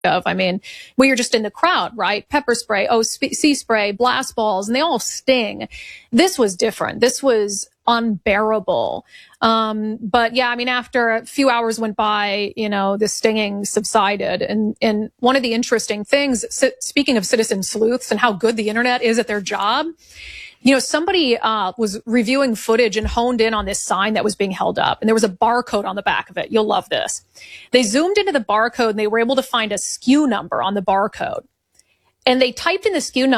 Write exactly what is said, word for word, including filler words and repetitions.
of. I mean, we were just in the crowd, right? Pepper spray, oh, sea spray, blast balls, and they all sting. This was different. This was unbearable. Um, but yeah, I mean, after a few hours went by, you know, the stinging subsided. And, and one of the interesting things, speaking of citizen sleuths and how good the internet is at their job, you know, somebody uh, was reviewing footage and honed in on this sign that was being held up. And there was a barcode on the back of it. You'll love this. They zoomed into the barcode and they were able to find a S K U number on the barcode. And they typed in the S K U number.